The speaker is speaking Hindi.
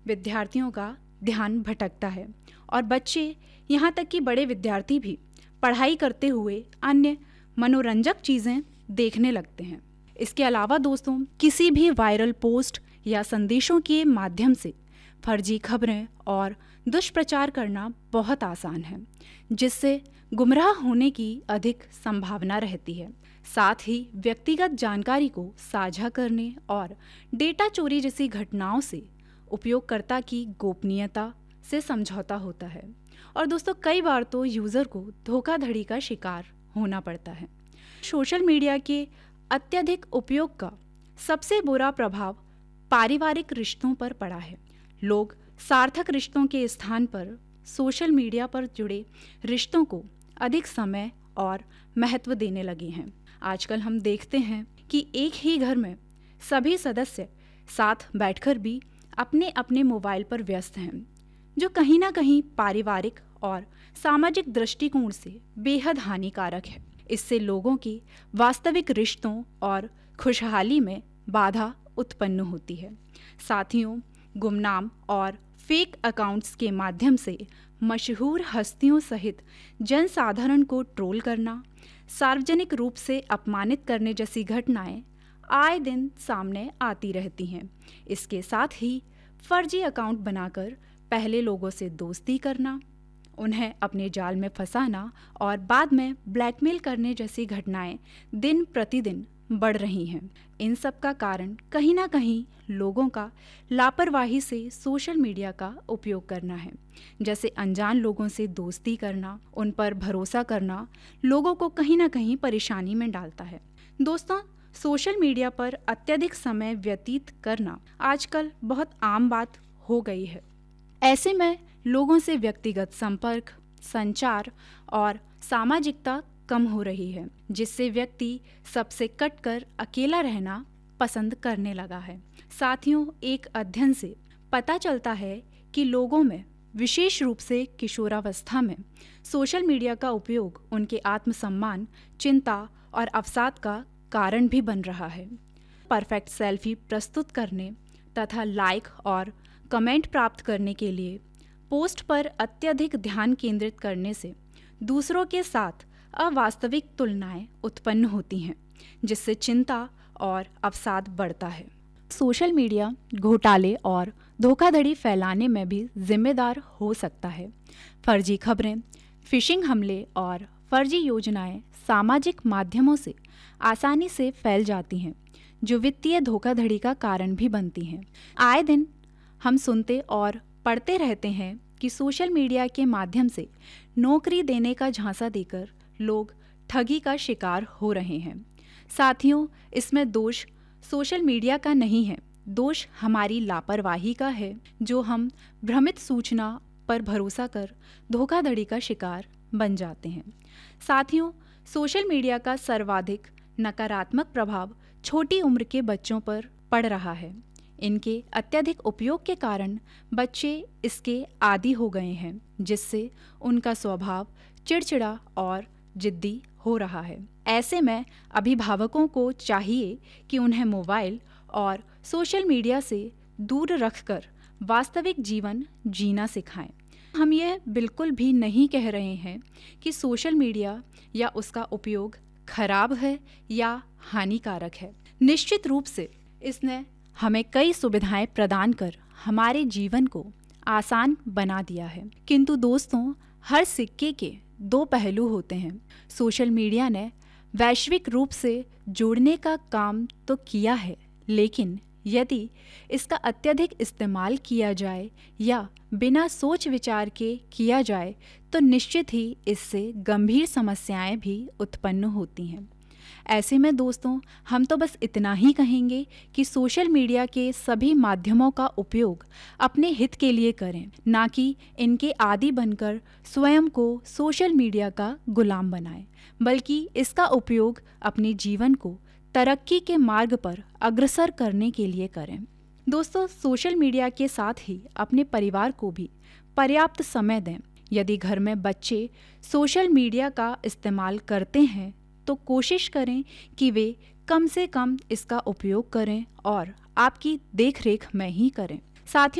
विद्यार्थियों का ध्यान भटकता है और बच्चे, यहाँ तक कि बड़े विद्यार्थी भी पढ़ाई करते हुए अन्य मनोरंजक चीज़ें देखने लगते हैं। इसके अलावा दोस्तों, किसी भी वायरल पोस्ट या संदेशों के माध्यम से फर्जी खबरें और दुष्प्रचार करना बहुत आसान है, जिससे गुमराह होने की अधिक संभावना रहती है। साथ ही व्यक्तिगत जानकारी को साझा करने और डेटा चोरी जैसी घटनाओं से उपयोगकर्ता की गोपनीयता से समझौता होता है और दोस्तों कई बार तो यूज़र को धोखाधड़ी का शिकार होना पड़ता है। सोशल मीडिया के अत्यधिक उपयोग का सबसे बुरा प्रभाव पारिवारिक रिश्तों पर पड़ा है। लोग सार्थक रिश्तों के स्थान पर सोशल मीडिया पर जुड़े रिश्तों को अधिक समय और महत्व देने लगे हैं। आजकल हम देखते हैं कि एक ही घर में सभी सदस्य साथ बैठकर भी अपने अपने मोबाइल पर व्यस्त हैं, जो कहीं ना कहीं पारिवारिक और सामाजिक दृष्टिकोण से बेहद हानिकारक है। इससे लोगों की वास्तविक रिश्तों और खुशहाली में बाधा उत्पन्न होती है। साथियों, गुमनाम और फेक अकाउंट्स के माध्यम से मशहूर हस्तियों सहित जनसाधारण को ट्रोल करना, सार्वजनिक रूप से अपमानित करने जैसी घटनाएं आए दिन सामने आती रहती हैं। इसके साथ ही फर्जी अकाउंट बनाकर पहले लोगों से दोस्ती करना, उन्हें अपने जाल में फंसाना और बाद में ब्लैकमेल करने जैसी घटनाएं दिन प्रतिदिन बढ़ रही हैं। इन सब का कारण कहीं ना कहीं लोगों का लापरवाही से सोशल मीडिया का उपयोग करना है। जैसे अनजान लोगों से दोस्ती करना, उन पर भरोसा करना लोगों को कहीं ना कहीं परेशानी में डालता है। दोस्तों, सोशल मीडिया पर अत्यधिक समय व्यतीत करना आजकल बहुत आम बात हो गई है। ऐसे में लोगों से व्यक्तिगत संपर्क, संचार और सामाजिकता कम हो रही है, जिससे व्यक्ति सबसे कटकर अकेला रहना पसंद करने लगा है। साथियों, एक अध्ययन से पता चलता है कि लोगों में, विशेष रूप से किशोरावस्था में, सोशल मीडिया का उपयोग उनके आत्मसम्मान, चिंता और अवसाद का कारण भी बन रहा है। परफेक्ट सेल्फी प्रस्तुत करने तथा लाइक और कमेंट प्राप्त करने के लिए पोस्ट पर अत्यधिक ध्यान केंद्रित करने से दूसरों के साथ अवास्तविक तुलनाएं उत्पन्न होती हैं, जिससे चिंता और अवसाद बढ़ता है। सोशल मीडिया घोटाले और धोखाधड़ी फैलाने में भी जिम्मेदार हो सकता है। फर्जी खबरें, फिशिंग हमले और फर्जी योजनाएं सामाजिक माध्यमों से आसानी से फैल जाती हैं, जो वित्तीय धोखाधड़ी का कारण भी बनती हैं। आए दिन हम सुनते और पढ़ते रहते हैं कि सोशल मीडिया के माध्यम से नौकरी देने का झांसा देकर लोग ठगी का शिकार हो रहे हैं। साथियों, इसमें दोष सोशल मीडिया का नहीं है, दोष हमारी लापरवाही का है, जो हम भ्रमित सूचना पर भरोसा कर धोखाधड़ी का शिकार बन जाते हैं। साथियों, सोशल मीडिया का सर्वाधिक नकारात्मक प्रभाव छोटी उम्र के बच्चों पर पड़ रहा है। इनके अत्यधिक उपयोग के कारण बच्चे इसके आदी हो गए हैं, जिससे उनका स्वभाव चिड़चिड़ा और जिद्दी हो रहा है। ऐसे में अभिभावकों को चाहिए कि उन्हें मोबाइल और सोशल मीडिया से दूर रखकर वास्तविक जीवन जीना सिखाएं। हम यह बिल्कुल भी नहीं कह रहे हैं कि सोशल मीडिया या उसका उपयोग खराब है या हानिकारक है। निश्चित रूप से इसने हमें कई सुविधाएं प्रदान कर हमारे जीवन को आसान बना दिया है, किंतु दोस्तों, हर सिक्के के दो पहलू होते हैं। सोशल मीडिया ने वैश्विक रूप से जोड़ने का काम तो किया है, लेकिन यदि इसका अत्यधिक इस्तेमाल किया जाए या बिना सोच विचार के किया जाए तो निश्चित ही इससे गंभीर समस्याएं भी उत्पन्न होती हैं। ऐसे में दोस्तों, हम तो बस इतना ही कहेंगे कि सोशल मीडिया के सभी माध्यमों का उपयोग अपने हित के लिए करें, ना कि इनके आदी बनकर स्वयं को सोशल मीडिया का गुलाम बनाएं, बल्कि इसका उपयोग अपने जीवन को तरक्की के मार्ग पर अग्रसर करने के लिए करें। दोस्तों, सोशल मीडिया के साथ ही अपने परिवार को भी पर्याप्त समय दें। यदि घर में बच्चे सोशल मीडिया का इस्तेमाल करते हैं तो कोशिश करें कि वे कम से कम इसका उपयोग करें और आपकी देखरेख में ही करें। साथ ही